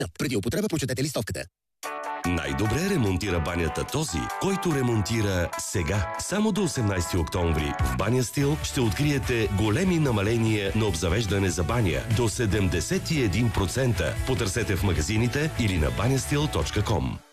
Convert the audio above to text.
Преди употреба прочетете листовката. Най-добре ремонтира банята този, който ремонтира сега. Само до 18 октомври в Баня Стил ще откриете големи намаления на обзавеждане за баня до 71%. Потърсете в магазините или на banyastill.com.